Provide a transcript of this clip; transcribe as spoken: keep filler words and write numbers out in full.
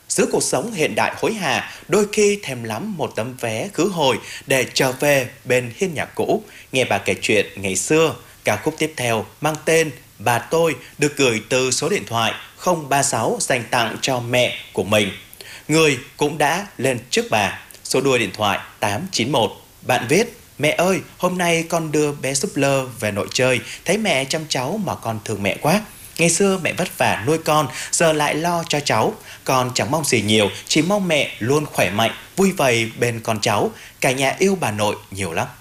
Giữa cuộc sống hiện đại hối hả, đôi khi thèm lắm một tấm vé khứ hồi để trở về bên hiên nhà cũ, nghe bà kể chuyện ngày xưa. Ca khúc tiếp theo mang tên Bà Tôi được gửi từ số điện thoại không ba sáu dành tặng cho mẹ của mình. Người cũng đã lên trước bà, số đuôi điện thoại tám chín một. Bạn viết: Mẹ ơi, hôm nay con đưa bé súp lơ về nội chơi, thấy mẹ chăm cháu mà con thương mẹ quá. Ngày xưa mẹ vất vả nuôi con, giờ lại lo cho cháu. Con chẳng mong gì nhiều, chỉ mong mẹ luôn khỏe mạnh, vui vầy bên con cháu. Cả nhà yêu bà nội nhiều lắm.